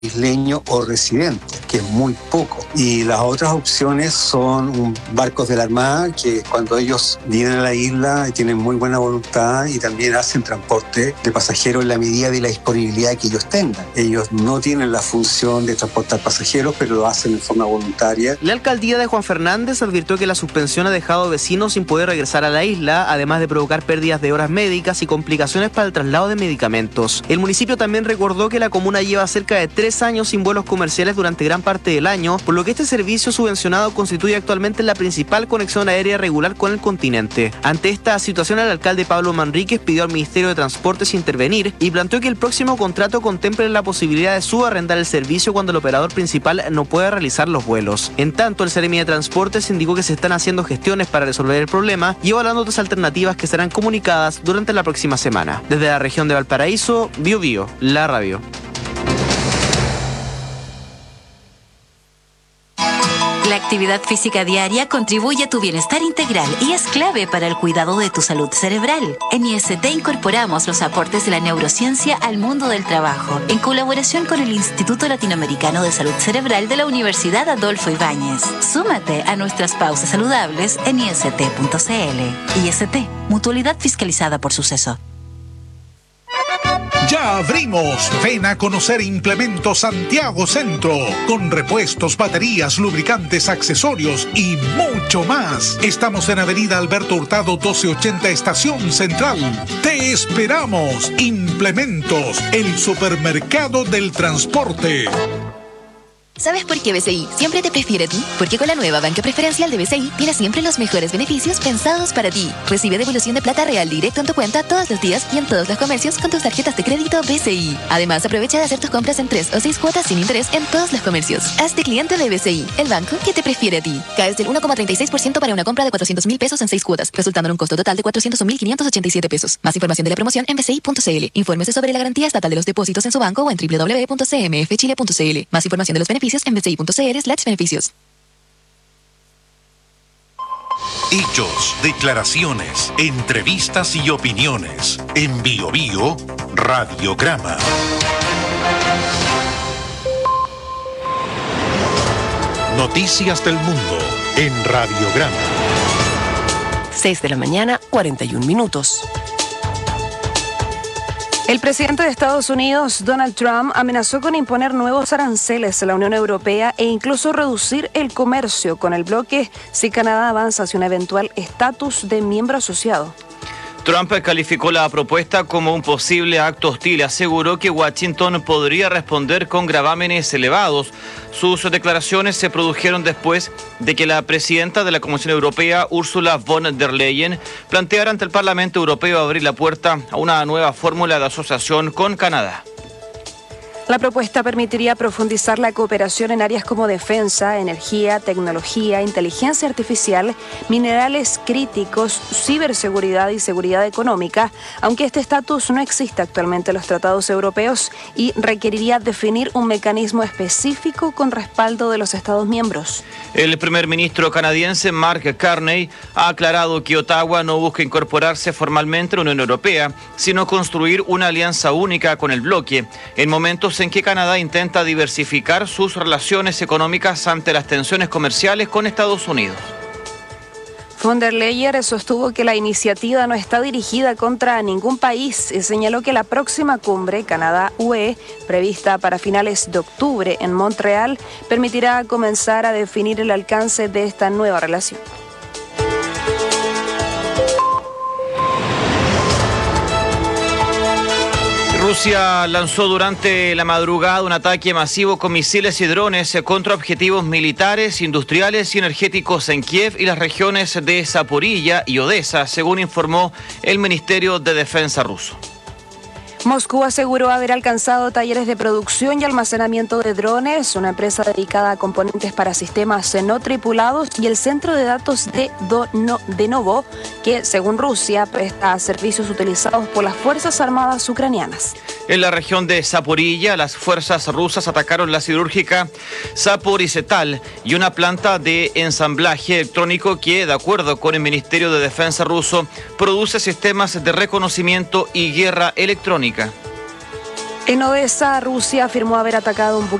isleño o residente, que es muy poco. Y las otras opciones son barcos de la Armada, que cuando ellos vienen a la isla tienen muy buena voluntad y también hacen transporte de pasajeros en la medida de la disponibilidad que ellos tengan. Ellos no tienen la función de transportar pasajeros, pero lo hacen en forma voluntaria. La alcaldía de Juan Fernández advirtió que la suspensión ha dejado vecinos sin poder regresar a la isla, además de provocar pérdidas de horas médicas y complicaciones para el traslado de medicamentos. El municipio también recordó que la comuna lleva cerca de 3 años sin vuelos comerciales durante gran parte del año, por lo que este servicio subvencionado constituye actualmente la principal conexión aérea regular con el continente. Ante esta situación, el alcalde Pablo Manríquez pidió al Ministerio de Transportes intervenir y planteó que el próximo contrato contemple la posibilidad de subarrendar el servicio cuando el operador principal no pueda realizar los vuelos. En tanto, el Seremi de Transportes indicó que se están haciendo gestiones para resolver el problema y evaluando otras alternativas que serán comunicadas durante la próxima semana. Desde la región de Valparaíso, Biobío, la radio. La actividad física diaria contribuye a tu bienestar integral y es clave para el cuidado de tu salud cerebral. En IST incorporamos los aportes de la neurociencia al mundo del trabajo, en colaboración con el Instituto Latinoamericano de Salud Cerebral de la Universidad Adolfo Ibáñez. Súmate a nuestras pausas saludables en ist.cl. IST, mutualidad fiscalizada por Suceso. ¡Ya abrimos! Ven a conocer Implementos Santiago Centro, con repuestos, baterías, lubricantes, accesorios y mucho más. Estamos en Avenida Alberto Hurtado 1280, Estación Central. ¡Te esperamos! Implementos, el supermercado del transporte. ¿Sabes por qué BCI siempre te prefiere a ti? Porque con la nueva banca preferencial de BCI tienes siempre los mejores beneficios pensados para ti. Recibe devolución de plata real directo en tu cuenta todos los días y en todos los comercios con tus tarjetas de crédito BCI. Además, aprovecha de hacer tus compras en 3 o 6 cuotas sin interés en todos los comercios. Hazte cliente de BCI, el banco que te prefiere a ti. Caes del 1,36% para una compra de 400.000 pesos en 6 cuotas, resultando en un costo total de 401.587 pesos. Más información de la promoción en bci.cl. Infórmese sobre la garantía estatal de los depósitos en su banco o en www.cmfchile.cl. Más información de los beneficios en bci.cl/beneficios. Hechos, declaraciones, entrevistas y opiniones. En Biobío, Radiograma. Noticias del mundo en Radiograma. 6 de la mañana, 41 minutos. El presidente de Estados Unidos, Donald Trump, amenazó con imponer nuevos aranceles a la Unión Europea e incluso reducir el comercio con el bloque si Canadá avanza hacia un eventual estatus de miembro asociado. Trump calificó la propuesta como un posible acto hostil. Aseguró que Washington podría responder con gravámenes elevados. Sus declaraciones se produjeron después de que la presidenta de la Comisión Europea, Ursula von der Leyen, planteara ante el Parlamento Europeo abrir la puerta a una nueva fórmula de asociación con Canadá. La propuesta permitiría profundizar la cooperación en áreas como defensa, energía, tecnología, inteligencia artificial, minerales críticos, ciberseguridad y seguridad económica, aunque este estatus no existe actualmente en los tratados europeos y requeriría definir un mecanismo específico con respaldo de los Estados miembros. El primer ministro canadiense Mark Carney ha aclarado que Ottawa no busca incorporarse formalmente a la Unión Europea, sino construir una alianza única con el bloque, en momentos en que Canadá intenta diversificar sus relaciones económicas ante las tensiones comerciales con Estados Unidos. Von der Leyen sostuvo que la iniciativa no está dirigida contra ningún país y señaló que la próxima cumbre Canadá-UE, prevista para finales de octubre en Montreal, permitirá comenzar a definir el alcance de esta nueva relación. Rusia lanzó durante la madrugada un ataque masivo con misiles y drones contra objetivos militares, industriales y energéticos en Kiev y las regiones de Zaporilla y Odesa, según informó el Ministerio de Defensa ruso. Moscú aseguró haber alcanzado talleres de producción y almacenamiento de drones, una empresa dedicada a componentes para sistemas no tripulados y el centro de datos de Denovo, que según Rusia presta servicios utilizados por las Fuerzas Armadas ucranianas. En la región de Zaporilla, las fuerzas rusas atacaron la siderúrgica Zaporizetal y una planta de ensamblaje electrónico que, de acuerdo con el Ministerio de Defensa ruso, produce sistemas de reconocimiento y guerra electrónica. En Odessa, Rusia afirmó haber atacado un buque